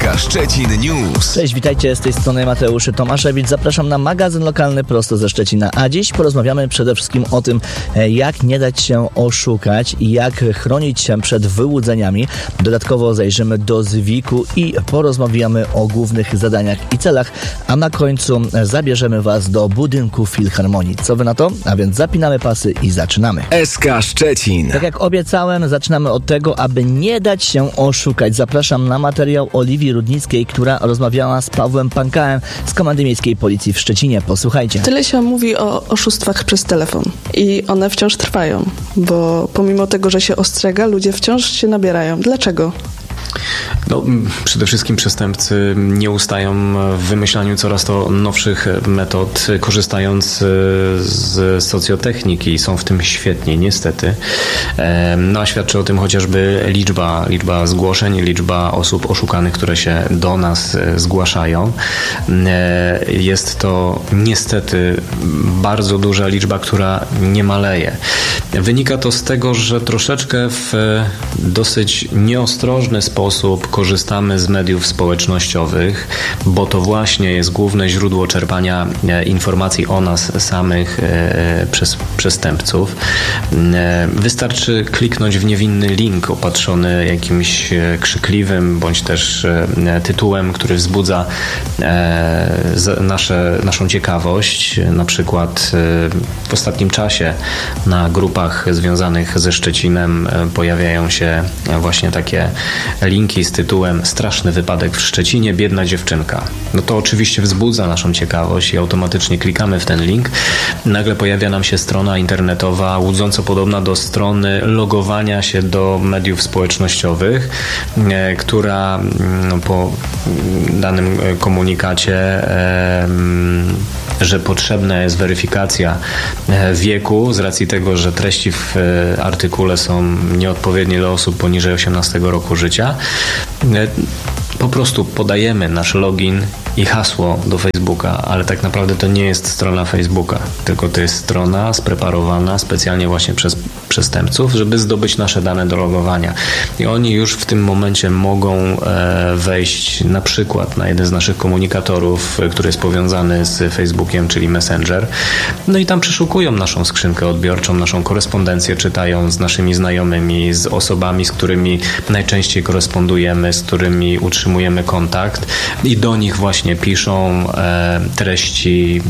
SK Szczecin News. Cześć, witajcie, z tej strony Mateusz Tomaszewicz. Zapraszam na magazyn lokalny prosto ze Szczecina. A dziś porozmawiamy przede wszystkim o tym, jak nie dać się oszukać i jak chronić się przed wyłudzeniami. Dodatkowo zajrzymy do ZWIK-u i porozmawiamy o głównych zadaniach i celach, a na końcu zabierzemy Was do budynku Filharmonii. Co wy na to? A więc zapinamy pasy i zaczynamy. SK Szczecin. Tak jak obiecałem, zaczynamy od tego, aby nie dać się oszukać. Zapraszam na materiał Oliwii Rudnickiej, która rozmawiała z Pawłem Pankałem z Komendy Miejskiej Policji w Szczecinie. Posłuchajcie. Tyle się mówi o oszustwach przez telefon i one wciąż trwają, bo pomimo tego, że się ostrzega, ludzie wciąż się nabierają. Dlaczego? Przede wszystkim przestępcy nie ustają w wymyślaniu coraz to nowszych metod, korzystając z socjotechniki. Są w tym świetni, niestety. A świadczy o tym chociażby liczba zgłoszeń, liczba osób oszukanych, które się do nas zgłaszają. Jest to niestety bardzo duża liczba, która nie maleje. Wynika to z tego, że troszeczkę w dosyć nieostrożny sposób korzystamy z mediów społecznościowych, bo to właśnie jest główne źródło czerpania informacji o nas samych przez przestępców. Wystarczy kliknąć w niewinny link opatrzony jakimś krzykliwym bądź też tytułem, który wzbudza naszą ciekawość. Na przykład w ostatnim czasie na grupach związanych ze Szczecinem pojawiają się właśnie takie linki z tytułem "Straszny wypadek w Szczecinie, biedna dziewczynka". No to oczywiście wzbudza naszą ciekawość i automatycznie klikamy w ten link. Nagle pojawia nam się strona internetowa łudząco podobna do strony logowania się do mediów społecznościowych, która po danym komunikacie, że potrzebna jest weryfikacja wieku z racji tego, że treści w artykule są nieodpowiednie dla osób poniżej 18 roku życia, po prostu podajemy nasz login i hasło do Facebooka, ale tak naprawdę to nie jest strona Facebooka, tylko to jest strona spreparowana specjalnie właśnie przez przestępców, żeby zdobyć nasze dane do logowania. I oni już w tym momencie mogą wejść na przykład na jeden z naszych komunikatorów, który jest powiązany z Facebookiem, czyli Messenger. No i tam przeszukują naszą skrzynkę odbiorczą, naszą korespondencję czytają z naszymi znajomymi, z osobami, z którymi najczęściej korespondujemy, z którymi utrzymujemy kontakt i do nich właśnie piszą treści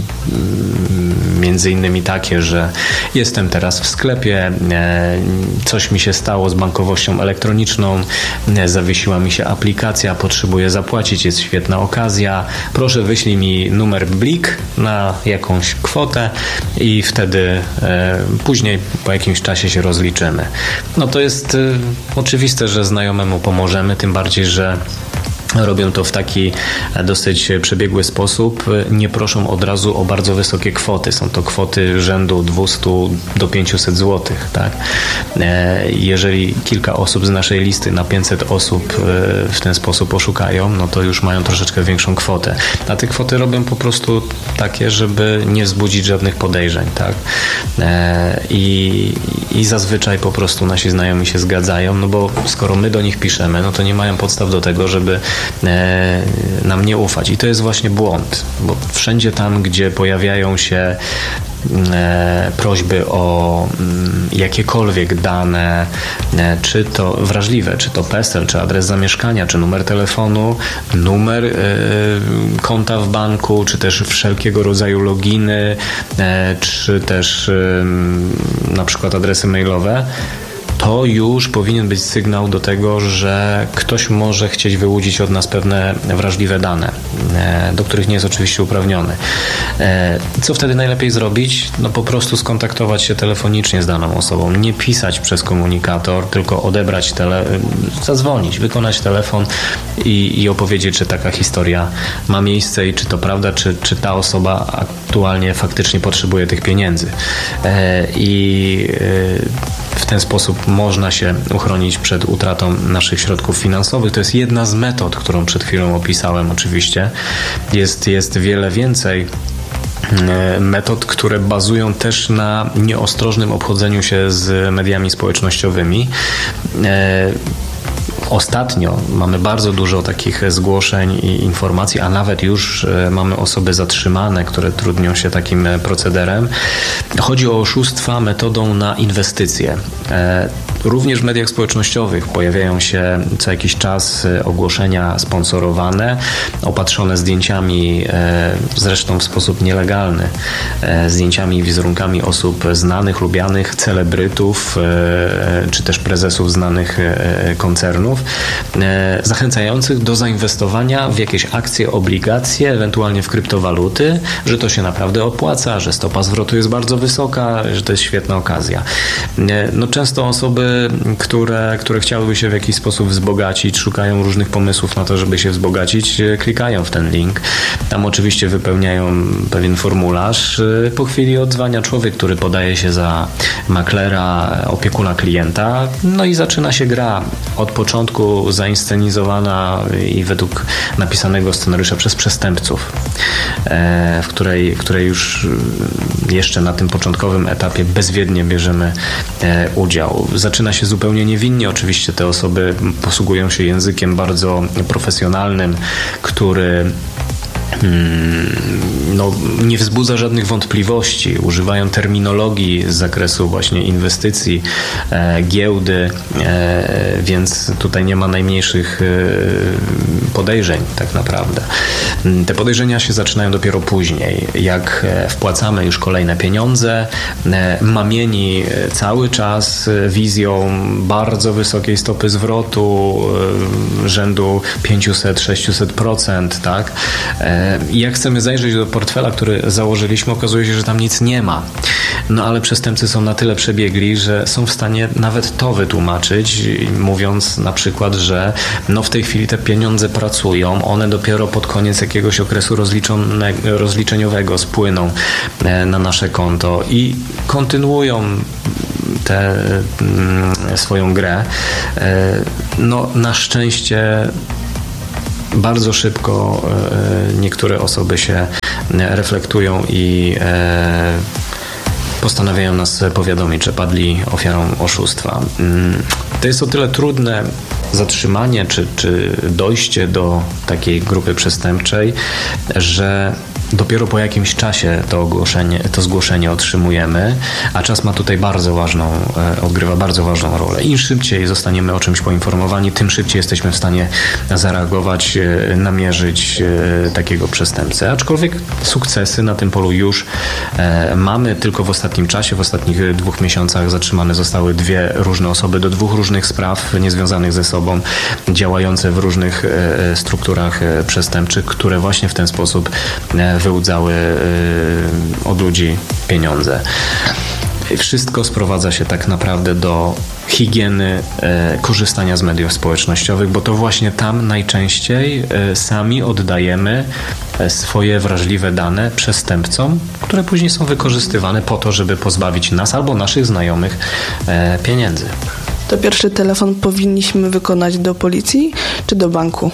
między innymi takie, że jestem teraz w sklepie, coś mi się stało z bankowością elektroniczną, zawiesiła mi się aplikacja, potrzebuję zapłacić, jest świetna okazja, proszę wyślij mi numer Blik na jakąś kwotę i wtedy później po jakimś czasie się rozliczymy. No to jest oczywiste, że znajomemu pomożemy, tym bardziej, że robią to w taki dosyć przebiegły sposób. Nie proszą od razu o bardzo wysokie kwoty. Są to kwoty rzędu 200 do 500 zł. Tak? Jeżeli kilka osób z naszej listy na 500 osób w ten sposób oszukają, no to już mają troszeczkę większą kwotę. A te kwoty robią po prostu takie, żeby nie wzbudzić żadnych podejrzeń. Tak? I zazwyczaj po prostu nasi znajomi się zgadzają, no bo skoro my do nich piszemy, no to nie mają podstaw do tego, żeby nam nie ufać. I to jest właśnie błąd, bo wszędzie tam, gdzie pojawiają się prośby o jakiekolwiek dane, czy to wrażliwe, czy to PESEL, czy adres zamieszkania, czy numer telefonu, numer konta w banku, czy też wszelkiego rodzaju loginy, czy też na przykład adresy mailowe, to już powinien być sygnał do tego, że ktoś może chcieć wyłudzić od nas pewne wrażliwe dane, do których nie jest oczywiście uprawniony. Co wtedy najlepiej zrobić? No po prostu skontaktować się telefonicznie z daną osobą, nie pisać przez komunikator, tylko odebrać zadzwonić, wykonać telefon i opowiedzieć, czy taka historia ma miejsce i czy to prawda, czy ta osoba aktualnie faktycznie potrzebuje tych pieniędzy. I w ten sposób można się uchronić przed utratą naszych środków finansowych. To jest jedna z metod, którą przed chwilą opisałem oczywiście. Jest wiele więcej metod, które bazują też na nieostrożnym obchodzeniu się z mediami społecznościowymi. Ostatnio mamy bardzo dużo takich zgłoszeń i informacji, a nawet już mamy osoby zatrzymane, które trudnią się takim procederem. Chodzi o oszustwa metodą na inwestycje. Również w mediach społecznościowych pojawiają się co jakiś czas ogłoszenia sponsorowane, opatrzone zdjęciami, zresztą w sposób nielegalny, zdjęciami i wizerunkami osób znanych, lubianych, celebrytów, czy też prezesów znanych koncernów, zachęcających do zainwestowania w jakieś akcje, obligacje, ewentualnie w kryptowaluty, że to się naprawdę opłaca, że stopa zwrotu jest bardzo wysoka, że to jest świetna okazja. No, często osoby, które chciałyby się w jakiś sposób wzbogacić, szukają różnych pomysłów na to, żeby się wzbogacić, klikają w ten link. Tam oczywiście wypełniają pewien formularz. Po chwili odzwania człowiek, który podaje się za maklera, opiekuna klienta, no i zaczyna się gra. Od początku zainscenizowana i według napisanego scenariusza przez przestępców, w której już jeszcze na tym początkowym etapie bezwiednie bierzemy udział. Zaczyna się zupełnie niewinnie. Oczywiście te osoby posługują się językiem bardzo profesjonalnym, który nie wzbudza żadnych wątpliwości. Używają terminologii z zakresu właśnie inwestycji, giełdy, więc tutaj nie ma najmniejszych podejrzeń tak naprawdę. Te podejrzenia się zaczynają dopiero później, jak wpłacamy już kolejne pieniądze, mamieni cały czas wizją bardzo wysokiej stopy zwrotu, rzędu 500-600%, tak? I jak chcemy zajrzeć do portfela, który założyliśmy, okazuje się, że tam nic nie ma. No ale przestępcy są na tyle przebiegli, że są w stanie nawet to wytłumaczyć, mówiąc na przykład, że w tej chwili te pieniądze pracują, one dopiero pod koniec jakiegoś okresu rozliczeniowego spłyną na nasze konto i kontynuują tę swoją grę. Na szczęście bardzo szybko niektóre osoby się reflektują i postanawiają nas powiadomić, że padli ofiarą oszustwa. To jest o tyle trudne zatrzymanie czy dojście do takiej grupy przestępczej, że dopiero po jakimś czasie to zgłoszenie otrzymujemy, a czas ma tutaj odgrywa bardzo ważną rolę. Im szybciej zostaniemy o czymś poinformowani, tym szybciej jesteśmy w stanie zareagować, namierzyć takiego przestępcę. Aczkolwiek sukcesy na tym polu już mamy. Tylko w ostatnim czasie, w ostatnich 2 miesiącach zatrzymane zostały 2 różne osoby do 2 różnych spraw niezwiązanych ze sobą, działające w różnych strukturach przestępczych, które właśnie w ten sposób wyłudzały od ludzi pieniądze. Wszystko sprowadza się tak naprawdę do higieny korzystania z mediów społecznościowych, bo to właśnie tam najczęściej sami oddajemy swoje wrażliwe dane przestępcom, które później są wykorzystywane po to, żeby pozbawić nas albo naszych znajomych pieniędzy. To pierwszy telefon powinniśmy wykonać do policji czy do banku?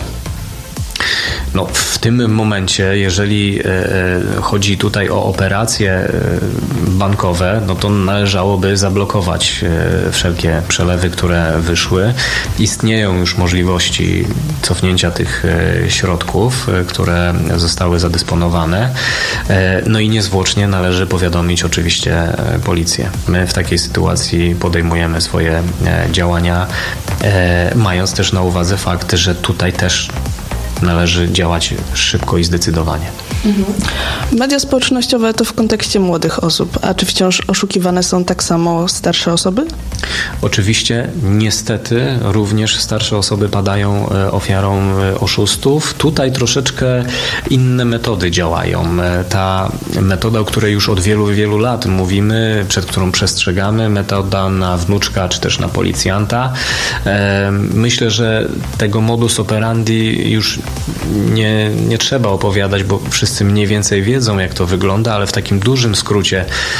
W tym momencie, jeżeli chodzi tutaj o operacje bankowe, to należałoby zablokować wszelkie przelewy, które wyszły. Istnieją już możliwości cofnięcia tych środków, które zostały zadysponowane. I niezwłocznie należy powiadomić oczywiście policję. My w takiej sytuacji podejmujemy swoje działania, mając też na uwadze fakt, że tutaj też należy działać szybko i zdecydowanie. Media społecznościowe to w kontekście młodych osób, a czy wciąż oszukiwane są tak samo starsze osoby? Oczywiście, niestety, również starsze osoby padają ofiarą oszustów. Tutaj troszeczkę inne metody działają. Ta metoda, o której już od wielu, wielu lat mówimy, przed którą przestrzegamy, metoda na wnuczka czy też na policjanta. Myślę, że tego modus operandi już nie trzeba opowiadać, bo wszyscy mniej więcej wiedzą, jak to wygląda, ale w takim dużym skrócie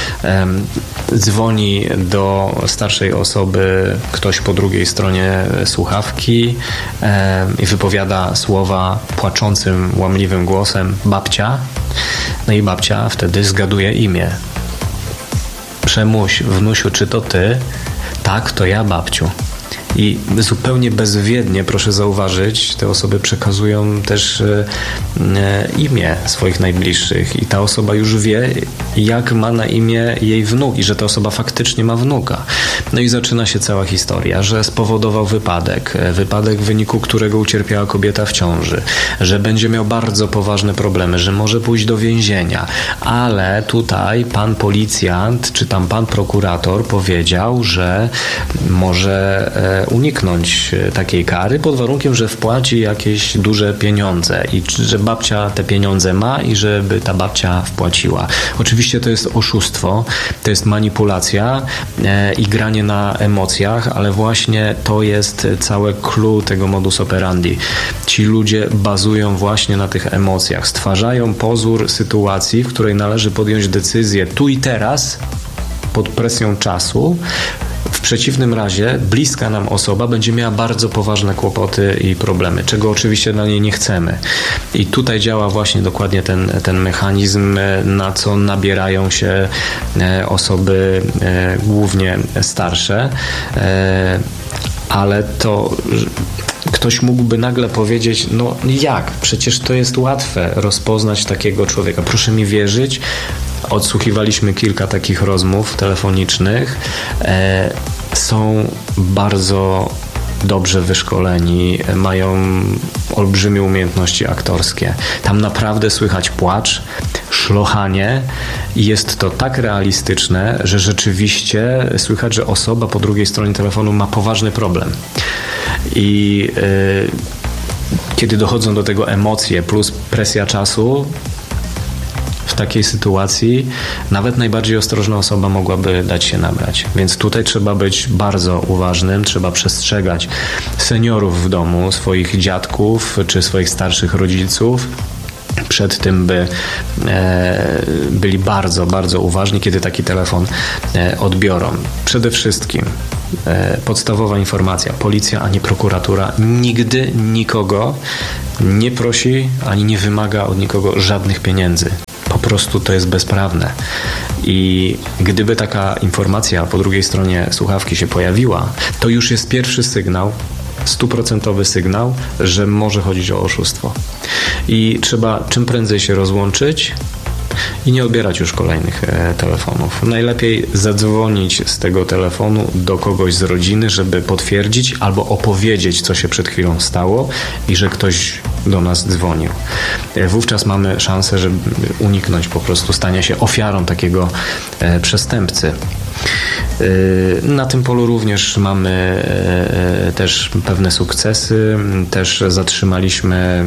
dzwoni do starszej osoby ktoś po drugiej stronie słuchawki i wypowiada słowa płaczącym, łamliwym głosem babcia. I babcia wtedy zgaduje imię. Przemuś, wnusiu, czy to ty? Tak, to ja, babciu. I zupełnie bezwiednie, proszę zauważyć, te osoby przekazują też imię swoich najbliższych i ta osoba już wie, jak ma na imię jej wnuk i że ta osoba faktycznie ma wnuka. No i zaczyna się cała historia, że spowodował wypadek, w wyniku którego ucierpiała kobieta w ciąży, że będzie miał bardzo poważne problemy, że może pójść do więzienia, ale tutaj pan policjant czy tam pan prokurator powiedział, że może uniknąć takiej kary pod warunkiem, że wpłaci jakieś duże pieniądze i że babcia te pieniądze ma i żeby ta babcia wpłaciła. Oczywiście to jest oszustwo, to jest manipulacja i granie na emocjach, ale właśnie to jest całe clue tego modus operandi. Ci ludzie bazują właśnie na tych emocjach, stwarzają pozór sytuacji, w której należy podjąć decyzję tu i teraz, pod presją czasu. W przeciwnym razie bliska nam osoba będzie miała bardzo poważne kłopoty i problemy, czego oczywiście dla niej nie chcemy. I tutaj działa właśnie dokładnie ten mechanizm, na co nabierają się osoby głównie starsze. Ale to ktoś mógłby nagle powiedzieć, no jak? Przecież to jest łatwe rozpoznać takiego człowieka. Proszę mi wierzyć, odsłuchiwaliśmy kilka takich rozmów telefonicznych. Są bardzo dobrze wyszkoleni, mają olbrzymie umiejętności aktorskie. Tam naprawdę słychać płacz, szlochanie i jest to tak realistyczne, że rzeczywiście słychać, że osoba po drugiej stronie telefonu ma poważny problem. I kiedy dochodzą do tego emocje plus presja czasu, w takiej sytuacji nawet najbardziej ostrożna osoba mogłaby dać się nabrać. Więc tutaj trzeba być bardzo uważnym, trzeba przestrzegać seniorów w domu, swoich dziadków czy swoich starszych rodziców przed tym, by byli bardzo, bardzo uważni, kiedy taki telefon odbiorą. Przede wszystkim podstawowa informacja. Policja ani prokuratura nigdy nikogo nie prosi ani nie wymaga od nikogo żadnych pieniędzy. Po prostu to jest bezprawne. I gdyby taka informacja po drugiej stronie słuchawki się pojawiła, to już jest pierwszy sygnał, 100% sygnał, że może chodzić o oszustwo. I trzeba czym prędzej się rozłączyć i nie odbierać już kolejnych telefonów. Najlepiej zadzwonić z tego telefonu do kogoś z rodziny, żeby potwierdzić albo opowiedzieć, co się przed chwilą stało i że ktoś do nas dzwonił. Wówczas mamy szansę, żeby uniknąć po prostu stania się ofiarą takiego przestępcy. Na tym polu również mamy też pewne sukcesy. Też zatrzymaliśmy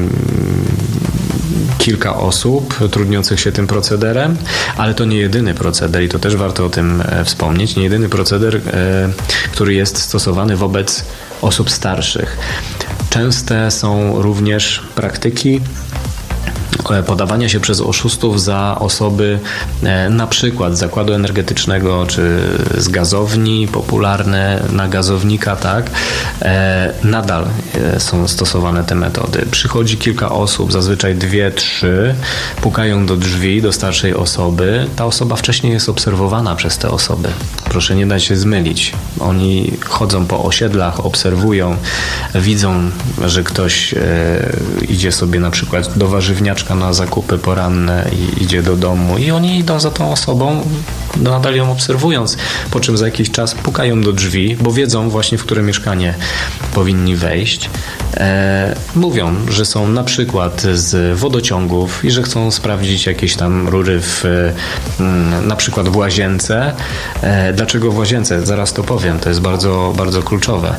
kilka osób trudniących się tym procederem, ale to nie jedyny proceder i to też warto o tym wspomnieć. Nie jedyny proceder, który jest stosowany wobec osób starszych. Częste są również praktyki podawania się przez oszustów za osoby na przykład z zakładu energetycznego czy z gazowni, popularne na gazownika, tak? Nadal są stosowane te metody. Przychodzi kilka osób, zazwyczaj 2-3, pukają do drzwi do starszej osoby. Ta osoba wcześniej jest obserwowana przez te osoby. Proszę nie dać się zmylić. Oni chodzą po osiedlach, obserwują, widzą, że ktoś idzie sobie na przykład do warzywniaczka na zakupy poranne i idzie do domu i oni idą za tą osobą, nadal ją obserwując, po czym za jakiś czas pukają do drzwi, bo wiedzą właśnie, w które mieszkanie powinni wejść. Mówią, że są na przykład z wodociągów i że chcą sprawdzić jakieś tam rury na przykład w łazience. Dlaczego w łazience? Zaraz to powiem, to jest bardzo, bardzo kluczowe.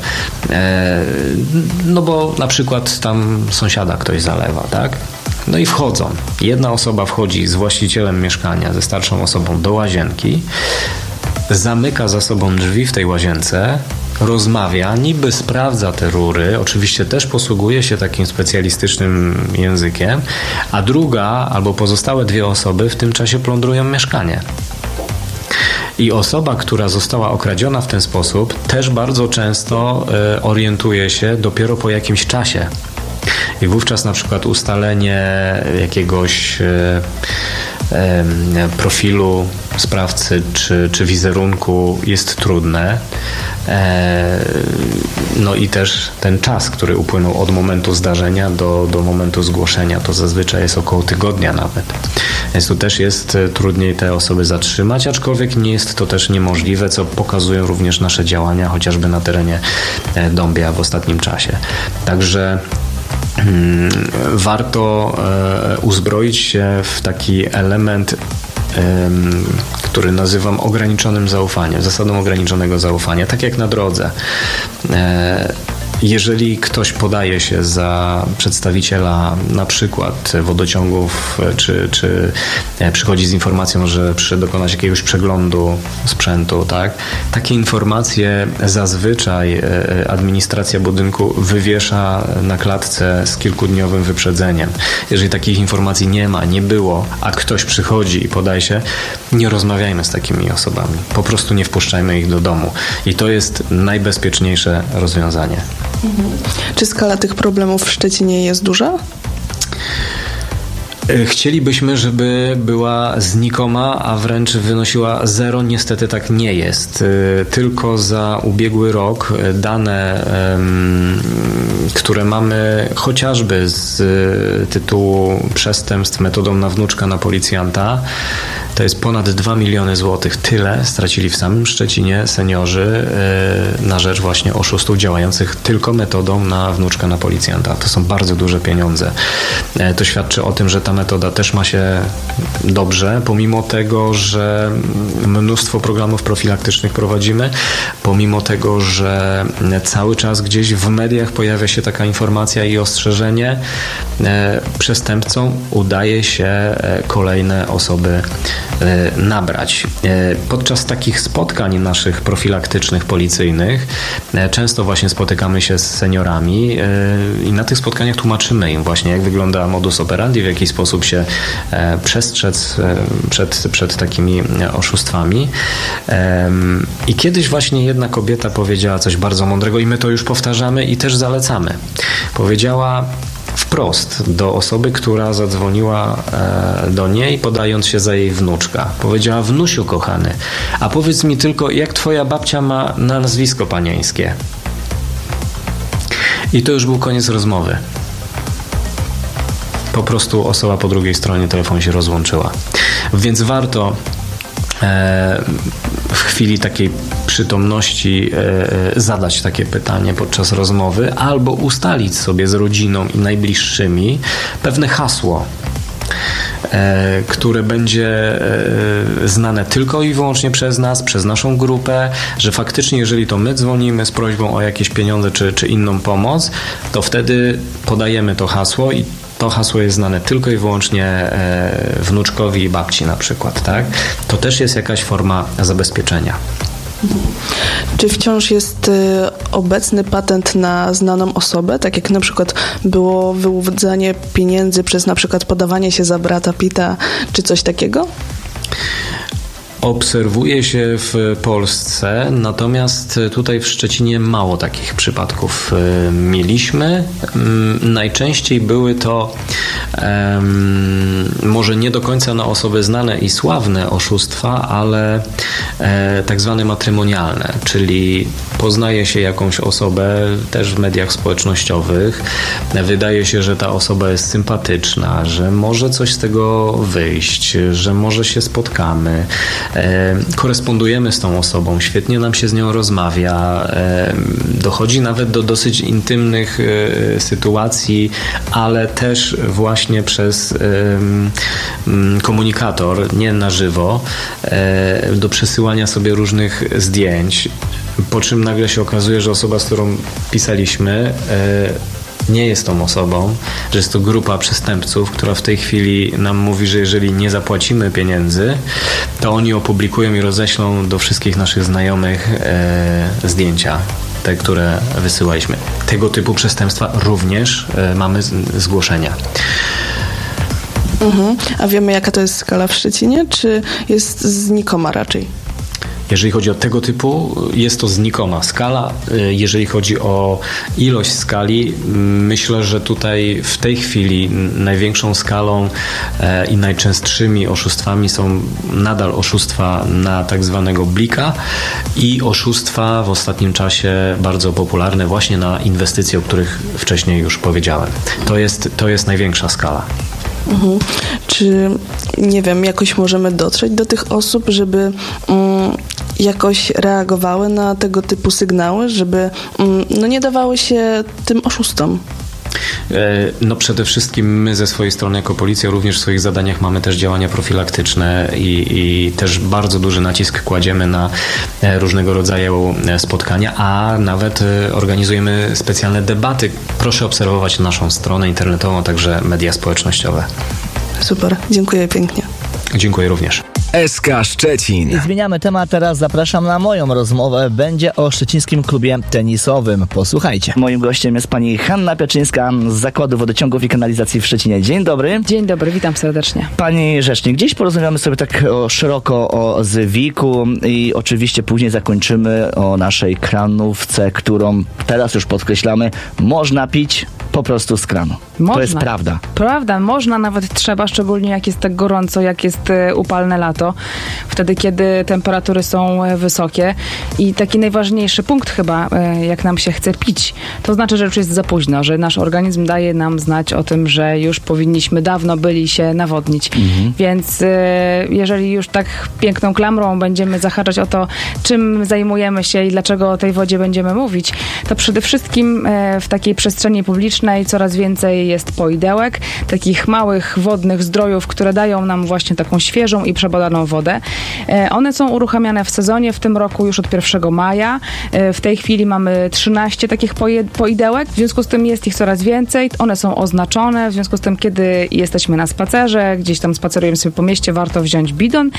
No bo na przykład tam sąsiada ktoś zalewa, tak? No i wchodzą. Jedna osoba wchodzi z właścicielem mieszkania, ze starszą osobą do łazienki, zamyka za sobą drzwi w tej łazience, rozmawia, niby sprawdza te rury, oczywiście też posługuje się takim specjalistycznym językiem, a druga albo pozostałe 2 osoby w tym czasie plądrują mieszkanie. I osoba, która została okradziona w ten sposób, też bardzo często orientuje się dopiero po jakimś czasie. I wówczas na przykład ustalenie jakiegoś profilu sprawcy czy wizerunku jest trudne. No i też ten czas, który upłynął od momentu zdarzenia do momentu zgłoszenia, to zazwyczaj jest około tygodnia nawet. Więc tu też jest trudniej te osoby zatrzymać, aczkolwiek nie jest to też niemożliwe, co pokazują również nasze działania, chociażby na terenie Dąbia w ostatnim czasie. Także warto uzbroić się w taki element, który nazywam ograniczonym zaufaniem, zasadą ograniczonego zaufania, tak jak na drodze. Jeżeli ktoś podaje się za przedstawiciela na przykład wodociągów, czy przychodzi z informacją, że przyszedł dokonać jakiegoś przeglądu sprzętu, tak? Takie informacje zazwyczaj administracja budynku wywiesza na klatce z kilkudniowym wyprzedzeniem. Jeżeli takich informacji nie było, a ktoś przychodzi i podaje się, nie rozmawiajmy z takimi osobami. Po prostu nie wpuszczajmy ich do domu. I to jest najbezpieczniejsze rozwiązanie. Czy skala tych problemów w Szczecinie jest duża? Chcielibyśmy, żeby była znikoma, a wręcz wynosiła 0. Niestety tak nie jest. Tylko za ubiegły rok dane, które mamy chociażby z tytułu przestępstw metodą na wnuczka na policjanta, to jest ponad 2 miliony złotych. Tyle stracili w samym Szczecinie seniorzy na rzecz właśnie oszustów działających tylko metodą na wnuczka na policjanta. To są bardzo duże pieniądze. To świadczy o tym, że ta metoda też ma się dobrze, pomimo tego, że mnóstwo programów profilaktycznych prowadzimy, pomimo tego, że cały czas gdzieś w mediach pojawia się taka informacja i ostrzeżenie, przestępcom udaje się kolejne osoby nabrać. Podczas takich spotkań naszych profilaktycznych, policyjnych często właśnie spotykamy się z seniorami i na tych spotkaniach tłumaczymy im właśnie, jak wygląda modus operandi, w jaki sposób się przestrzec przed takimi oszustwami. I kiedyś właśnie jedna kobieta powiedziała coś bardzo mądrego i my to już powtarzamy i też zalecamy. Powiedziała wprost do osoby, która zadzwoniła do niej, podając się za jej wnuczka. Powiedziała: wnusiu kochany, a powiedz mi tylko, jak twoja babcia ma na nazwisko panieńskie? I to już był koniec rozmowy. Po prostu osoba po drugiej stronie telefonu się rozłączyła. Więc warto w chwili takiej przytomności zadać takie pytanie podczas rozmowy albo ustalić sobie z rodziną i najbliższymi pewne hasło, które będzie znane tylko i wyłącznie przez nas, przez naszą grupę, że faktycznie jeżeli to my dzwonimy z prośbą o jakieś pieniądze czy inną pomoc, to wtedy podajemy to hasło i to hasło jest znane tylko i wyłącznie wnuczkowi i babci na przykład, tak? To też jest jakaś forma zabezpieczenia. Czy wciąż jest obecny patent na znaną osobę, tak jak na przykład było wyłudzanie pieniędzy przez na przykład podawanie się za brata Pitta, czy coś takiego? Obserwuje się w Polsce, natomiast tutaj w Szczecinie mało takich przypadków mieliśmy. Najczęściej były to może nie do końca na osoby znane i sławne oszustwa, ale tak zwane matrymonialne, czyli poznaje się jakąś osobę też w mediach społecznościowych, wydaje się, że ta osoba jest sympatyczna, że może coś z tego wyjść, że może się spotkamy, korespondujemy z tą osobą, świetnie nam się z nią rozmawia, dochodzi nawet do dosyć intymnych sytuacji, ale też właśnie przez komunikator, nie na żywo, do przesyłania sobie różnych zdjęć, po czym nagle się okazuje, że osoba, z którą pisaliśmy, nie jest tą osobą, że jest to grupa przestępców, która w tej chwili nam mówi, że jeżeli nie zapłacimy pieniędzy, to oni opublikują i roześlą do wszystkich naszych znajomych zdjęcia, te, które wysyłaliśmy. Tego typu przestępstwa również mamy zgłoszenia. A wiemy, jaka to jest skala w Szczecinie, czy jest znikoma raczej? Jeżeli chodzi o tego typu, jest to znikoma skala. Jeżeli chodzi o ilość skali, myślę, że tutaj w tej chwili największą skalą i najczęstszymi oszustwami są nadal oszustwa na tak zwanego blika i oszustwa w ostatnim czasie bardzo popularne właśnie na inwestycje, o których wcześniej już powiedziałem. To jest największa skala. Czy, nie wiem, jakoś możemy dotrzeć do tych osób, żeby jakoś reagowały na tego typu sygnały, żeby nie dawały się tym oszustom? No przede wszystkim my ze swojej strony jako policja również w swoich zadaniach mamy też działania profilaktyczne i też bardzo duży nacisk kładziemy na różnego rodzaju spotkania, a nawet organizujemy specjalne debaty. Proszę obserwować naszą stronę internetową, także media społecznościowe. Super, dziękuję pięknie. Dziękuję również. SK Szczecin. I zmieniamy temat, teraz zapraszam na moją rozmowę. Będzie o szczecińskim klubie tenisowym. Posłuchajcie. Moim gościem jest pani Hanna Pieczyńska z Zakładu Wodociągów i Kanalizacji w Szczecinie. Dzień dobry. Dzień dobry, witam serdecznie. Pani rzecznik, dziś porozmawiamy sobie tak szeroko o Zwiku i oczywiście później zakończymy o naszej kranówce, którą teraz już podkreślamy, można pić po prostu z kranu. Można. To jest prawda. Prawda, można, nawet trzeba, szczególnie jak jest tak gorąco, jak jest upalne lato, wtedy kiedy temperatury są wysokie. I taki najważniejszy punkt chyba, jak nam się chce pić, to znaczy, że już jest za późno, że nasz organizm daje nam znać o tym, że już powinniśmy dawno byli się nawodnić. Więc jeżeli już tak piękną klamrą będziemy zahaczać o to, czym zajmujemy się i dlaczego o tej wodzie będziemy mówić, to przede wszystkim w takiej przestrzeni publicznej coraz więcej jest poidełek, takich małych wodnych zdrojów, które dają nam właśnie taką świeżą i przebadaną wodę. One są uruchamiane w sezonie, w tym roku już od 1 maja. W tej chwili mamy 13 takich poidełek, w związku z tym jest ich coraz więcej. One są oznaczone, w związku z tym, kiedy jesteśmy na spacerze, gdzieś tam spacerujemy sobie po mieście, warto wziąć bidon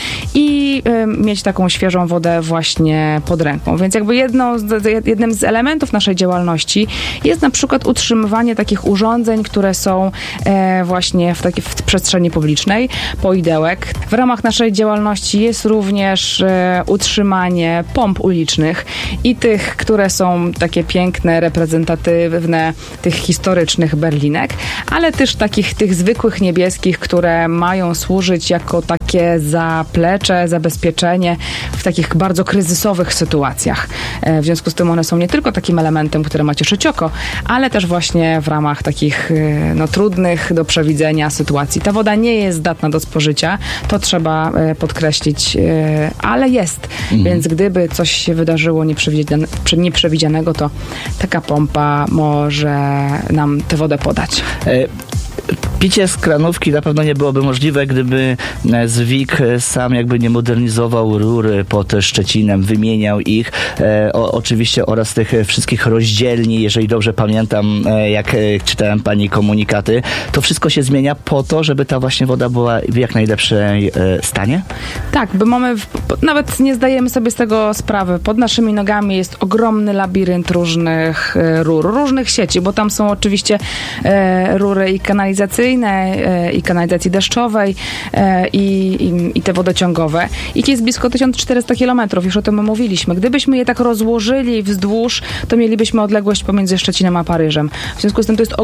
i mieć taką świeżą wodę właśnie pod ręką. Więc jakby jednym z elementów naszej działalności jest na przykład utrzymywanie takich urządzeń, które są właśnie w przestrzeni publicznej, poidełek. W ramach naszej działalności jest również utrzymanie pomp ulicznych i tych, które są takie piękne, reprezentatywne tych historycznych berlinek, ale też tych zwykłych niebieskich, które mają służyć jako takie zaplecze, zabezpieczenie w takich bardzo kryzysowych sytuacjach. W związku z tym one są nie tylko takim elementem, które ma cieszyć oko, ale też właśnie w ramach takich trudnych do przewidzenia sytuacji. Ta woda nie jest zdatna do spożycia, to trzeba podkreślić, ale jest. Więc gdyby coś się wydarzyło nieprzewidzianego, to taka pompa może nam tę wodę podać. Picie z kranówki na pewno nie byłoby możliwe, gdyby Zwik sam jakby nie modernizował rury pod Szczecinem, wymieniał ich, oczywiście oraz tych wszystkich rozdzielni, jeżeli dobrze pamiętam, jak czytałem pani komunikaty, to wszystko się zmienia po to, żeby ta właśnie woda była w jak najlepszej stanie? Tak, bo nawet nie zdajemy sobie z tego sprawy. Pod naszymi nogami jest ogromny labirynt różnych rur, różnych sieci, bo tam są oczywiście rury i kanalizacyjne, i kanalizacji deszczowej, i te wodociągowe. Ich jest blisko 1400 km, już o tym mówiliśmy. Gdybyśmy je tak rozłożyli wzdłuż, to mielibyśmy odległość pomiędzy Szczecinem a Paryżem. W związku z tym to jest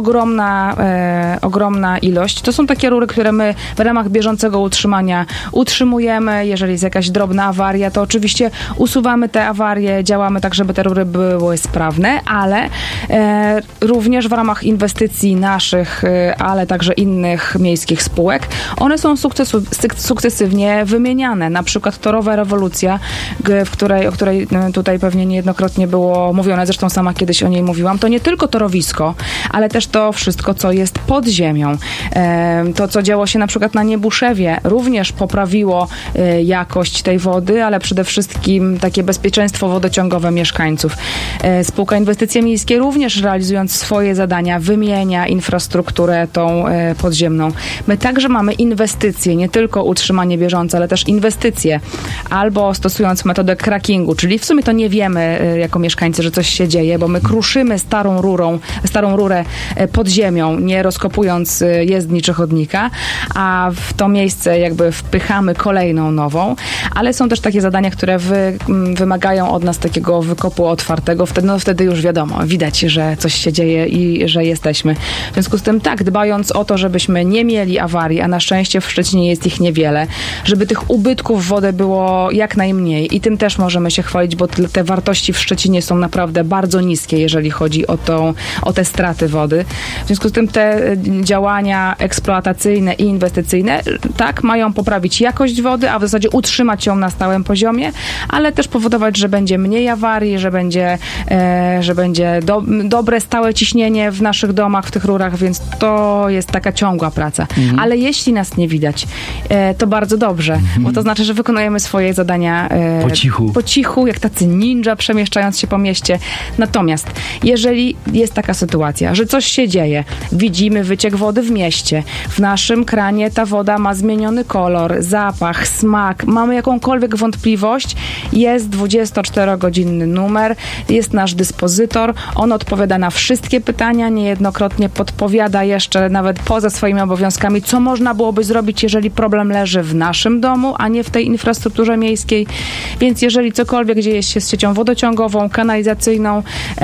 ogromna ilość. To są takie rury, które my w ramach bieżącego utrzymania utrzymujemy. Jeżeli jest jakaś drobna awaria, to oczywiście usuwamy te awarie, działamy tak, żeby te rury były sprawne, ale również w ramach inwestycji naszych, ale także innych miejskich spółek, one są sukcesywnie wymieniane. Na przykład Torowa Rewolucja, o której tutaj pewnie niejednokrotnie było mówione, zresztą sama kiedyś o niej mówiłam, to nie tylko torowisko, ale też to wszystko, co jest pod ziemią. To, co działo się na przykład na Niebuszewie, również poprawiło jakość tej wody, ale przede wszystkim takie bezpieczeństwo wodociągowe mieszkańców. Spółka Inwestycje Miejskie również realizując swoje zadania wymienia infrastrukturę tą podziemną. My także mamy inwestycje, nie tylko utrzymanie bieżące, ale też inwestycje. Albo stosując metodę crackingu, czyli w sumie to nie wiemy jako mieszkańcy, że coś się dzieje, bo my kruszymy starą rurę pod ziemią, nie rozkopując jezdni czy chodnika, a w to miejsce jakby wpychamy kolejną nową, ale są też takie zadania, które wymagają od nas takiego wykopu otwartego. Wtedy już wiadomo, widać, że coś się dzieje i że jesteśmy. W związku z tym tak, dbając o to, żebyśmy nie mieli awarii, a na szczęście w Szczecinie jest ich niewiele, żeby tych ubytków w wodę było jak najmniej i tym też możemy się chwalić, bo te wartości w Szczecinie są naprawdę bardzo niskie, jeżeli chodzi o te straty wody. W związku z tym te działania eksploatacyjne i inwestycyjne tak mają poprawić jakość wody, a w zasadzie utrzymać ją na stałym poziomie, ale też powodować, że będzie mniej awarii, że będzie dobre, stałe ciśnienie w naszych domach, w tych rurach, więc to jest taka ciągła praca. Ale jeśli nas nie widać, to bardzo dobrze, bo to znaczy, że wykonujemy swoje zadania po cichu, jak tacy ninja, przemieszczając się po mieście. Natomiast jeżeli jest taka sytuacja, że coś się dzieje, widzimy wyciek wody w mieście, w naszym kranie ta woda ma zmieniony kolor, zapach, smak, mamy jakąkolwiek wątpliwość, jest 24-godzinny numer, jest nasz dyspozytor, on odpowiada na wszystkie pytania, niejednokrotnie podpowiada jeszcze nawet poza swoimi obowiązkami, co można byłoby zrobić, jeżeli problem leży w naszym domu, a nie w tej infrastrukturze miejskiej. Więc jeżeli cokolwiek dzieje się z siecią wodociągową, kanalizacyjną,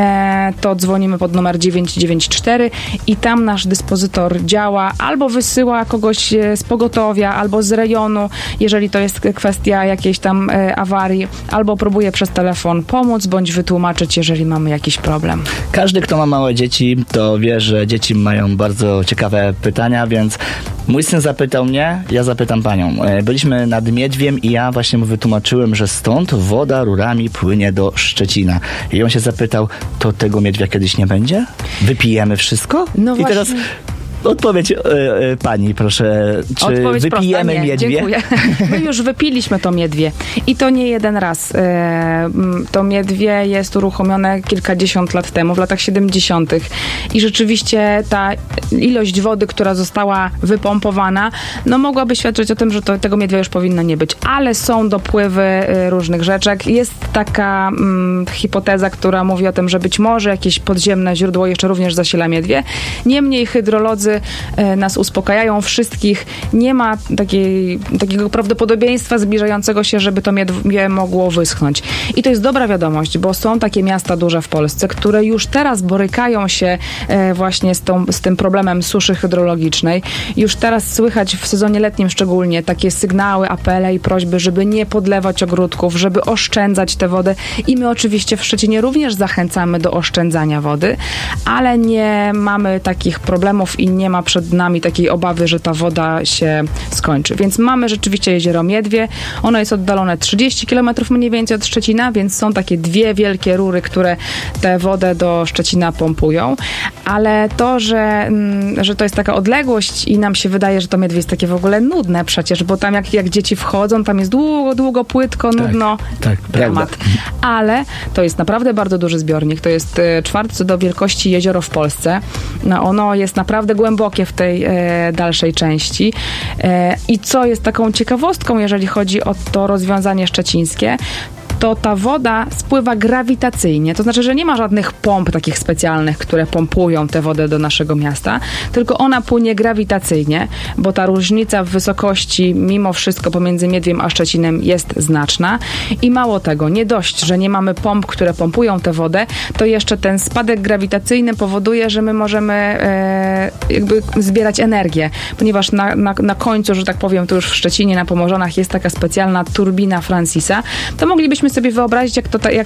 to dzwonimy pod numer 994 i tam nasz dyspozytor działa, albo wysyła kogoś z pogotowia, albo z rejonu, jeżeli to jest kwestia jakiejś tam awarii, albo próbuje przez telefon pomóc, bądź wytłumaczyć, jeżeli mamy jakiś problem. Każdy, kto ma małe dzieci, to wie, że dzieci mają bardzo ciekawe pytania, więc mój syn zapytał mnie, ja zapytam panią. Byliśmy nad Miedwiem i ja właśnie mu wytłumaczyłem, że stąd woda rurami płynie do Szczecina. I on się zapytał, to tego Miedwia kiedyś nie będzie? Wypijemy wszystko? No i właśnie. teraz odpowiedź pani, proszę. Czy odpowiedź wypijemy prosta, Miedwie? Dziękuję. My już wypiliśmy to Miedwie i to nie jeden raz. To Miedwie jest uruchomione kilkadziesiąt lat temu, w latach 70. I rzeczywiście ta ilość wody, która została wypompowana, no mogłaby świadczyć o tym, że tego Miedwia już powinno nie być. Ale są dopływy różnych rzeczek. Jest taka hipoteza, która mówi o tym, że być może jakieś podziemne źródło jeszcze również zasila Miedwie. Niemniej hydrolodzy nas uspokajają wszystkich. Nie ma takiego prawdopodobieństwa zbliżającego się, żeby to Miedwie mogło wyschnąć. I to jest dobra wiadomość, bo są takie miasta duże w Polsce, które już teraz borykają się właśnie z tym problemem suszy hydrologicznej. Już teraz słychać w sezonie letnim szczególnie takie sygnały, apele i prośby, żeby nie podlewać ogródków, żeby oszczędzać tę wodę. I my oczywiście w Szczecinie również zachęcamy do oszczędzania wody, ale nie mamy takich problemów i nie ma przed nami takiej obawy, że ta woda się skończy. Więc mamy rzeczywiście jezioro Miedwie. Ono jest oddalone 30 km mniej więcej od Szczecina, więc są takie dwie wielkie rury, które tę wodę do Szczecina pompują. Ale to, że to jest taka odległość i nam się wydaje, że to Miedwie jest takie w ogóle nudne przecież, bo tam jak dzieci wchodzą, tam jest długo, płytko, nudno. Tak, dramat. Ale to jest naprawdę bardzo duży zbiornik. To jest czwarte co do wielkości jezioro w Polsce. No, ono jest naprawdę głębokie w tej dalszej części. I co jest taką ciekawostką, jeżeli chodzi o to rozwiązanie szczecińskie, to ta woda spływa grawitacyjnie. To znaczy, że nie ma żadnych pomp takich specjalnych, które pompują tę wodę do naszego miasta, tylko ona płynie grawitacyjnie, bo ta różnica w wysokości mimo wszystko pomiędzy Miedwiem a Szczecinem jest znaczna. I mało tego, nie dość, że nie mamy pomp, które pompują tę wodę, to jeszcze ten spadek grawitacyjny powoduje, że my możemy jakby zbierać energię, ponieważ na końcu, że tak powiem, tu już w Szczecinie, na Pomorzanach jest taka specjalna turbina Francisa, to moglibyśmy sobie wyobrazić,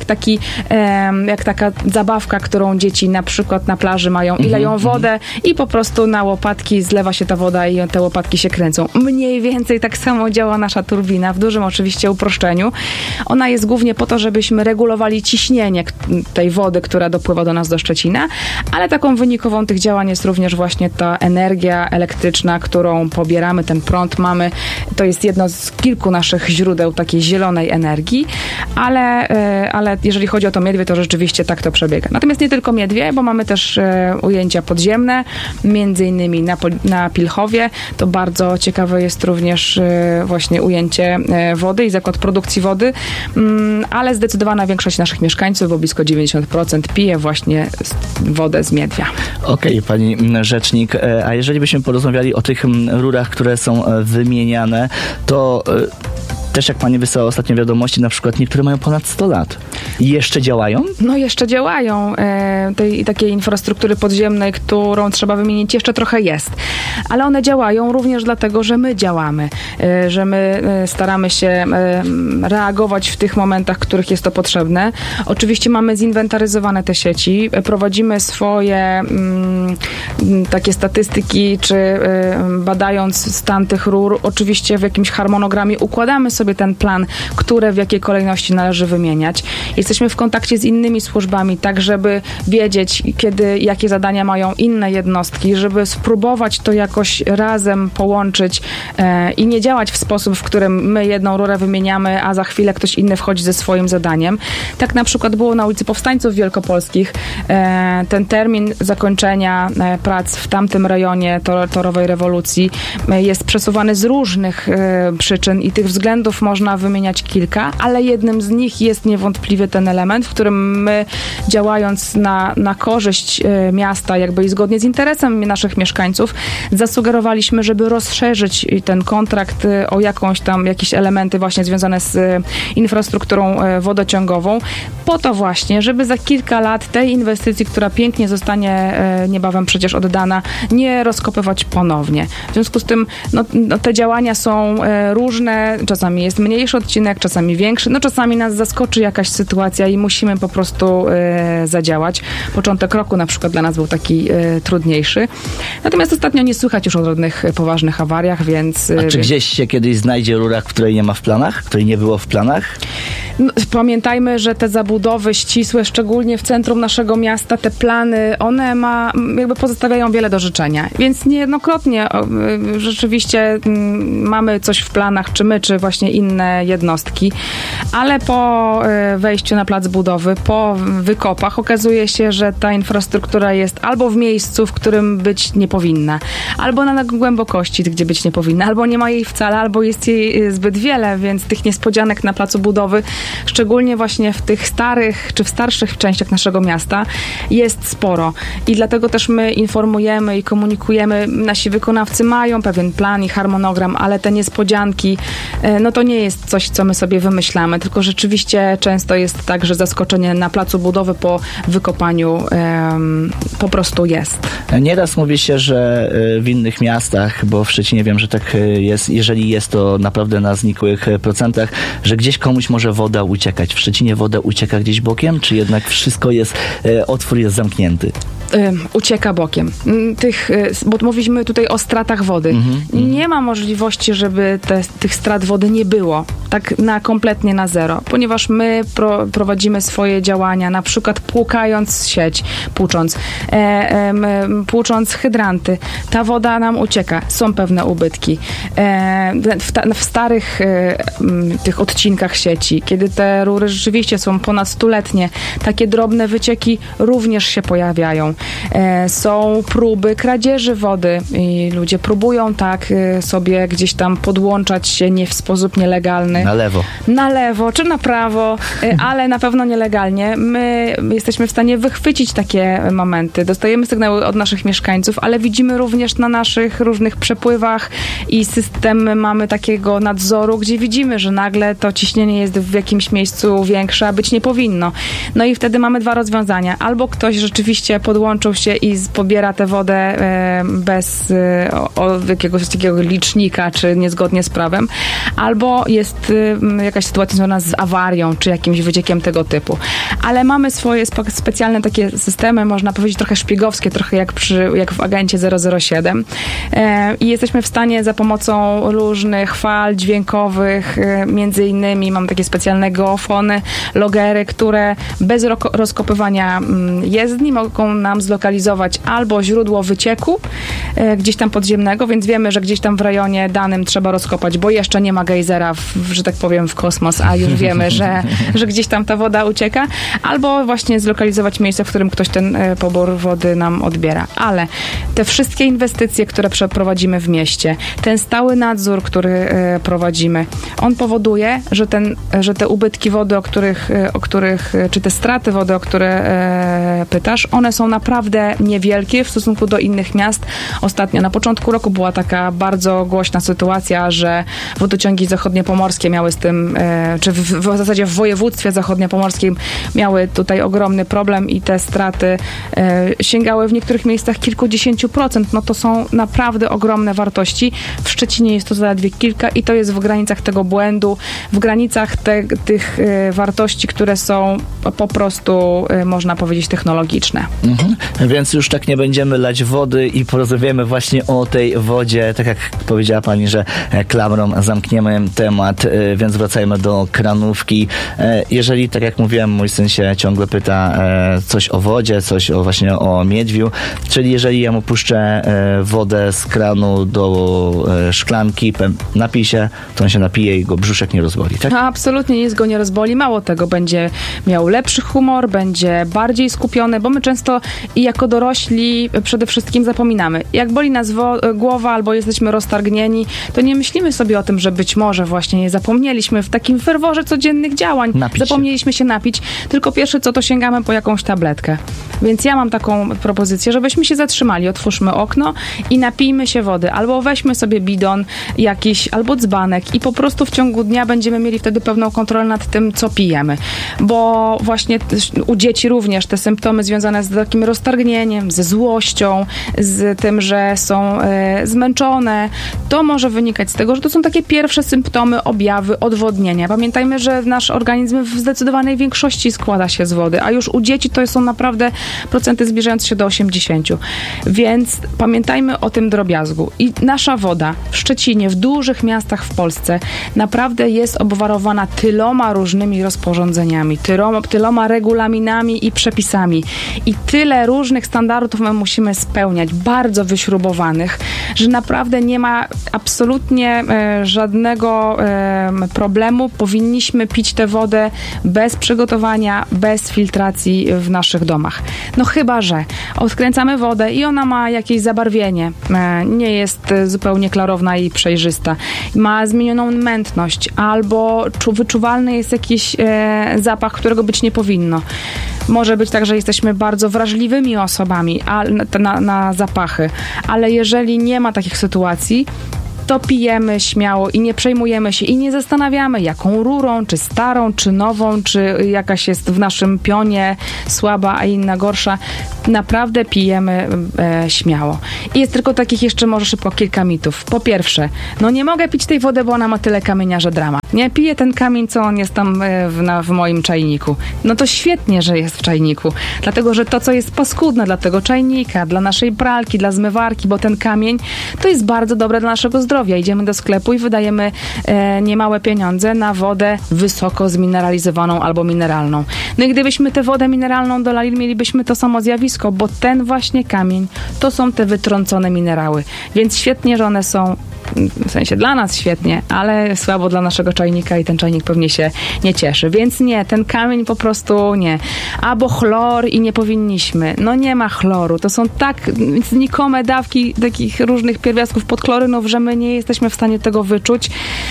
jak taka zabawka, którą dzieci na przykład na plaży mają i leją wodę i po prostu na łopatki zlewa się ta woda i te łopatki się kręcą. Mniej więcej tak samo działa nasza turbina, w dużym oczywiście uproszczeniu. Ona jest głównie po to, żebyśmy regulowali ciśnienie tej wody, która dopływa do nas do Szczecina, ale taką wynikową tych działań jest również właśnie ta energia elektryczna, którą pobieramy, ten prąd mamy. To jest jedno z kilku naszych źródeł takiej zielonej energii, ale jeżeli chodzi o to miedwie, to rzeczywiście tak to przebiega. Natomiast nie tylko miedwie, bo mamy też ujęcia podziemne, między innymi na Pilchowie. To bardzo ciekawe jest również właśnie ujęcie wody i zakład produkcji wody, ale zdecydowana większość naszych mieszkańców, bo blisko 90% pije właśnie wodę z miedwia. Okej, pani rzecznik, a jeżeli byśmy porozmawiali o tych rurach, które są wymieniane, to też jak pani wysłała ostatnio wiadomości, na przykład niektóre mają ponad 100 lat. I jeszcze działają? No jeszcze działają. Tej takiej infrastruktury podziemnej, którą trzeba wymienić, jeszcze trochę jest. Ale one działają również dlatego, że my działamy. Że my staramy się reagować w tych momentach, w których jest to potrzebne. Oczywiście mamy zinwentaryzowane te sieci. Prowadzimy swoje takie statystyki, czy badając stan tych rur, oczywiście w jakimś harmonogramie układamy sobie ten plan, które w jakiej kolejności należy wymieniać. Jesteśmy w kontakcie z innymi służbami, tak żeby wiedzieć, jakie zadania mają inne jednostki, żeby spróbować to jakoś razem połączyć i nie działać w sposób, w którym my jedną rurę wymieniamy, a za chwilę ktoś inny wchodzi ze swoim zadaniem. Tak na przykład było na ulicy Powstańców Wielkopolskich. Ten termin zakończenia prac w tamtym rejonie torowej rewolucji jest przesuwany z różnych przyczyn i tych względów można wymieniać kilka, ale jednym z nich jest niewątpliwie ten element, w którym my, działając na korzyść miasta, jakby i zgodnie z interesem naszych mieszkańców, zasugerowaliśmy, żeby rozszerzyć ten kontrakt o jakieś elementy właśnie związane z infrastrukturą wodociągową, po to właśnie, żeby za kilka lat tej inwestycji, która pięknie zostanie niebawem przecież oddana, nie rozkopywać ponownie. W związku z tym te działania są różne, czasami jest mniejszy odcinek, czasami większy, czasami nas zaskoczy jakaś sytuacja i musimy po prostu zadziałać. Początek roku na przykład dla nas był taki trudniejszy. Natomiast ostatnio nie słychać już o żadnych poważnych awariach, więc... A czy gdzieś się kiedyś znajdzie rura, której nie ma w planach? Której nie było w planach? Pamiętajmy, że te zabudowy ścisłe, szczególnie w centrum naszego miasta, te plany, one pozostawiają wiele do życzenia. Więc niejednokrotnie rzeczywiście mamy coś w planach, czy my, czy właśnie inne jednostki, ale po wejściu na plac budowy, po wykopach okazuje się, że ta infrastruktura jest albo w miejscu, w którym być nie powinna, albo na głębokości, gdzie być nie powinna, albo nie ma jej wcale, albo jest jej zbyt wiele, więc tych niespodzianek na placu budowy, szczególnie właśnie w tych starych, czy w starszych częściach naszego miasta jest sporo. I dlatego też my informujemy i komunikujemy. Nasi wykonawcy mają pewien plan i harmonogram, ale te niespodzianki, to nie jest coś, co my sobie wymyślamy, tylko rzeczywiście często jest tak, że zaskoczenie na placu budowy po wykopaniu po prostu jest. Nieraz mówi się, że w innych miastach, bo w Szczecinie wiem, że tak jest, jeżeli jest to naprawdę na znikłych procentach, że gdzieś komuś może woda uciekać. W Szczecinie woda ucieka gdzieś bokiem, czy jednak wszystko jest, otwór jest zamknięty? Ucieka bokiem. Bo mówiliśmy tutaj o stratach wody. Nie ma możliwości, żeby tych strat wody nie było. Tak kompletnie na zero. Ponieważ my prowadzimy swoje działania, na przykład płukając sieć, płucząc hydranty. Ta woda nam ucieka. Są pewne ubytki. W starych tych odcinkach sieci, kiedy te rury rzeczywiście są ponad 100-letnie, takie drobne wycieki również się pojawiają. Są próby kradzieży wody i ludzie próbują sobie gdzieś tam podłączać się nie w sposób nielegalny. Na lewo czy na prawo, ale na pewno nielegalnie. My jesteśmy w stanie wychwycić takie momenty. Dostajemy sygnały od naszych mieszkańców, ale widzimy również na naszych różnych przepływach i system mamy takiego nadzoru, gdzie widzimy, że nagle to ciśnienie jest w jakimś miejscu większe, a być nie powinno. No i wtedy mamy dwa rozwiązania. Albo ktoś rzeczywiście podłączył się i pobiera tę wodę bez jakiegoś takiego licznika, czy niezgodnie z prawem, albo jest jakaś sytuacja związana z awarią, czy jakimś wyciekiem tego typu. Ale mamy swoje specjalne takie systemy, można powiedzieć trochę szpiegowskie, trochę jak w agencie 007 i jesteśmy w stanie za pomocą różnych fal dźwiękowych, między innymi mam takie specjalne geofony, logery, które bez rozkopywania jezdni mogą nam nam zlokalizować albo źródło wycieku gdzieś tam podziemnego, więc wiemy, że gdzieś tam w rejonie danym trzeba rozkopać, bo jeszcze nie ma gejzera, że tak powiem, w kosmos, a już wiemy, że gdzieś tam ta woda ucieka, albo właśnie zlokalizować miejsce, w którym ktoś ten pobór wody nam odbiera. Ale te wszystkie inwestycje, które przeprowadzimy w mieście, ten stały nadzór, który prowadzimy, on powoduje, że te ubytki wody, o których, czy te straty wody, o które pytasz, one są naprawdę niewielkie w stosunku do innych miast. Ostatnio, na początku roku była taka bardzo głośna sytuacja, że wodociągi zachodniopomorskie miały z tym, czy w zasadzie w województwie zachodniopomorskim miały tutaj ogromny problem i te straty sięgały w niektórych miejscach kilkudziesięciu procent. No to są naprawdę ogromne wartości. W Szczecinie jest to zaledwie kilka i to jest w granicach tego błędu, w granicach tych wartości, które są po prostu, można powiedzieć, technologiczne. Więc już tak nie będziemy lać wody i porozmawiamy właśnie o tej wodzie, tak jak powiedziała pani, że klamrą zamkniemy temat, więc wracajmy do kranówki. Jeżeli, tak jak mówiłem, mój syn się ciągle pyta coś o wodzie, coś właśnie o miedwiu, czyli jeżeli ja mu puszczę wodę z kranu do szklanki, napij się, to on się napije i go brzuszek nie rozboli, tak? No, absolutnie nic go nie rozboli. Mało tego, będzie miał lepszy humor, będzie bardziej skupiony, bo my często i jako dorośli przede wszystkim zapominamy. Jak boli nas głowa albo jesteśmy roztargnieni, to nie myślimy sobie o tym, że być może właśnie nie zapomnieliśmy w takim ferworze codziennych działań. Zapomnieliśmy się napić, tylko pierwsze co to sięgamy po jakąś tabletkę. Więc ja mam taką propozycję, żebyśmy się zatrzymali, otwórzmy okno i napijmy się wody. Albo weźmy sobie bidon jakiś, albo dzbanek i po prostu w ciągu dnia będziemy mieli wtedy pełną kontrolę nad tym, co pijemy. Bo właśnie u dzieci również te symptomy związane z takim roztargnieniem, ze złością, z tym, że są zmęczone, to może wynikać z tego, że to są takie pierwsze symptomy, objawy odwodnienia. Pamiętajmy, że nasz organizm w zdecydowanej większości składa się z wody, a już u dzieci to są naprawdę procenty zbliżające się do 80. Więc pamiętajmy o tym drobiazgu. I nasza woda w Szczecinie, w dużych miastach w Polsce naprawdę jest obwarowana tyloma różnymi rozporządzeniami, tyloma regulaminami i przepisami. I tyle różnych standardów my musimy spełniać, bardzo wyśrubowanych, że naprawdę nie ma absolutnie żadnego problemu. Powinniśmy pić tę wodę bez przygotowania, bez filtracji w naszych domach. No chyba, że odkręcamy wodę i ona ma jakieś zabarwienie, nie jest zupełnie klarowna i przejrzysta, ma zmienioną mętność albo wyczuwalny jest jakiś zapach, którego być nie powinno. Może być tak, że jesteśmy bardzo wrażliwymi osobami na zapachy, ale jeżeli nie ma takich sytuacji, to pijemy śmiało i nie przejmujemy się i nie zastanawiamy, jaką rurą, czy starą, czy nową, czy jakaś jest w naszym pionie słaba, a inna gorsza. Naprawdę pijemy śmiało. I jest tylko takich jeszcze może szybko kilka mitów. Po pierwsze, no nie mogę pić tej wody, bo ona ma tyle kamienia, że dramat. Nie piję ten kamień, co on jest tam w moim czajniku. No to świetnie, że jest w czajniku. Dlatego, że to, co jest paskudne dla tego czajnika, dla naszej pralki, dla zmywarki, bo ten kamień to jest bardzo dobre dla naszego zdrowia. Idziemy do sklepu i wydajemy niemałe pieniądze na wodę wysoko zmineralizowaną albo mineralną. No i gdybyśmy tę wodę mineralną dolali, mielibyśmy to samo zjawisko, bo ten właśnie kamień to są te wytrącone minerały. Więc świetnie, że one są, w sensie dla nas świetnie, ale słabo dla naszego czajnika i ten czajnik pewnie się nie cieszy. Więc nie, ten kamień po prostu nie. Albo chlor i nie powinniśmy. No nie ma chloru. To są tak znikome dawki takich różnych pierwiastków podchlorynów, że my nie jesteśmy w stanie tego wyczuć.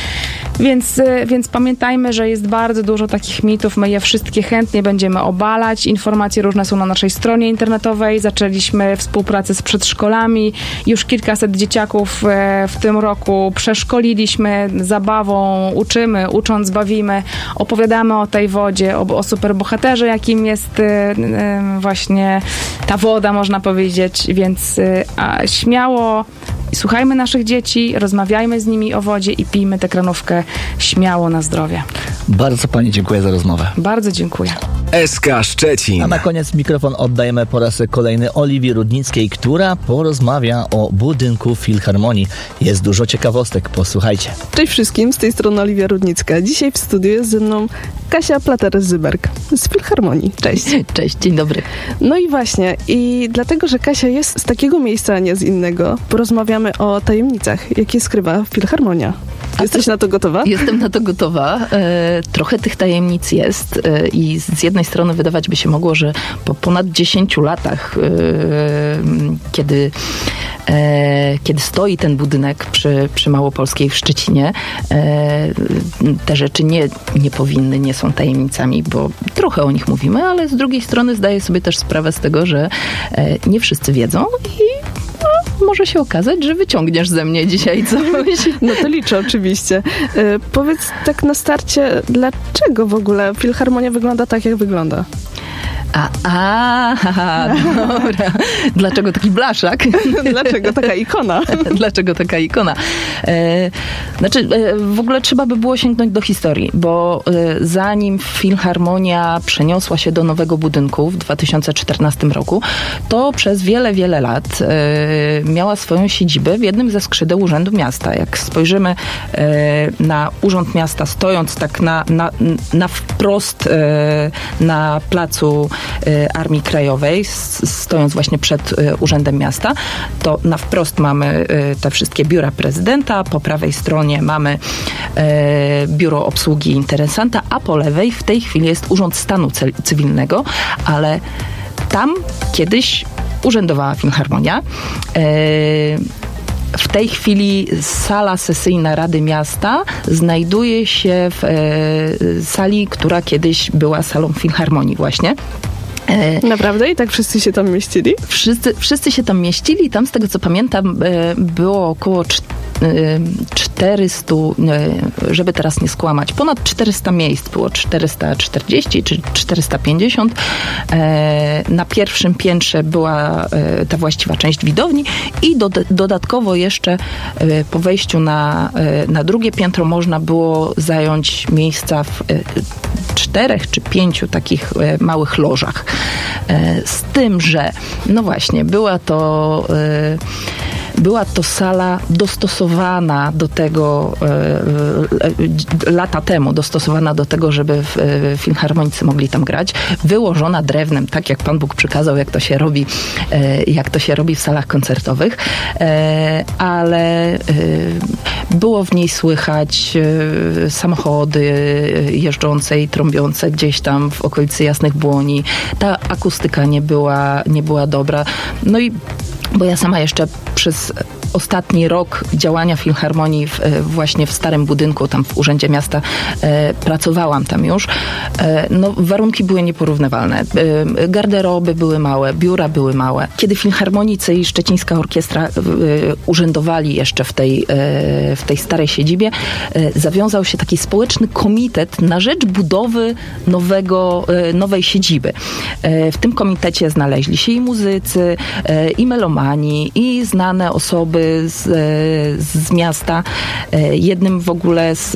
Więc pamiętajmy, że jest bardzo dużo takich mitów. My je wszystkie chętnie będziemy obalać. Informacje różne są na naszej stronie internetowej. Zaczęliśmy współpracę z przedszkolami. Już kilkaset dzieciaków w tym roku przeszkoliliśmy zabawą. Ucząc, bawimy. Opowiadamy o tej wodzie, o superbohaterze, jakim jest właśnie ta woda, można powiedzieć. Więc śmiało słuchajmy naszych dzieci, rozmawiajmy z nimi o wodzie i pijmy tę kranówkę śmiało na zdrowie. Bardzo pani dziękuję za rozmowę. Bardzo dziękuję. SK Szczecin. A na koniec mikrofon oddajemy po raz kolejny Oliwii Rudnickiej, która porozmawia o budynku Filharmonii. Jest dużo ciekawostek, posłuchajcie. Cześć wszystkim, z tej strony Oliwia Rudnicka. Dzisiaj w studiu jest ze mną Kasia Plater-Zyberg z Filharmonii. Cześć. Cześć, dzień dobry. No i właśnie, i dlatego, że Kasia jest z takiego miejsca, a nie z innego, porozmawiamy o tajemnicach, jakie skrywa Filharmonia. Jesteś na to gotowa? Jestem na to gotowa. Trochę tych tajemnic jest i z jednej strony wydawać by się mogło, że po ponad 10 latach, kiedy stoi ten budynek przy Małopolskiej w Szczecinie, te rzeczy nie powinny, nie są tajemnicami, bo trochę o nich mówimy, ale z drugiej strony zdaję sobie też sprawę z tego, że nie wszyscy wiedzą i może się okazać, że wyciągniesz ze mnie dzisiaj coś. No to liczę oczywiście. Powiedz tak na starcie, dlaczego w ogóle Filharmonia wygląda tak, jak wygląda? Dobra. Dlaczego taki blaszak? Dlaczego taka ikona? Dlaczego taka ikona? W ogóle trzeba by było sięgnąć do historii, bo zanim Filharmonia przeniosła się do nowego budynku w 2014 roku, to przez wiele, wiele lat miała swoją siedzibę w jednym ze skrzydeł Urzędu Miasta. Jak spojrzymy na Urząd Miasta, stojąc tak na wprost na placu Armii Krajowej, stojąc właśnie przed Urzędem Miasta, to na wprost mamy te wszystkie biura prezydenta, po prawej stronie mamy biuro obsługi interesanta, a po lewej w tej chwili jest Urząd Stanu Cywilnego, ale tam kiedyś urzędowała Filharmonia. W tej chwili sala sesyjna Rady Miasta znajduje się w sali, która kiedyś była salą Filharmonii właśnie. Naprawdę? I tak wszyscy się tam mieścili? Wszyscy się tam mieścili. Tam, z tego co pamiętam, było około 400, żeby teraz nie skłamać, ponad 400 miejsc. Było 440 czy 450. Na pierwszym piętrze była ta właściwa część widowni i dodatkowo jeszcze po wejściu na drugie piętro można było zająć miejsca w 4 czy 5 takich małych lożach. Z tym, że no właśnie, była to sala dostosowana do tego lata temu, dostosowana do tego, żeby filharmonicy mogli tam grać, wyłożona drewnem, tak jak Pan Bóg przykazał, jak to się robi w salach koncertowych, ale było w niej słychać samochody jeżdżące i trąbiące gdzieś tam w okolicy Jasnych Błoni. Ta akustyka nie była dobra. No i bo ja sama jeszcze przez ostatni rok działania Filharmonii właśnie w starym budynku, tam w Urzędzie Miasta pracowałam tam już. No, warunki były nieporównywalne. Garderoby były małe, biura były małe. Kiedy filharmonicy i Szczecińska Orkiestra urzędowali jeszcze w tej starej siedzibie, zawiązał się taki społeczny komitet na rzecz budowy nowej siedziby. W tym komitecie znaleźli się i muzycy, i melomani, i znane osoby z miasta. Jednym w ogóle z